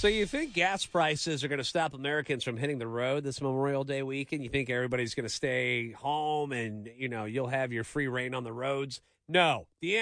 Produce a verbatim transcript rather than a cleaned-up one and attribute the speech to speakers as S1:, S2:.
S1: So you think gas prices are going to stop Americans from hitting the road this Memorial Day weekend? You think everybody's going to stay home and, you know, you'll have your free reign on the roads? No. The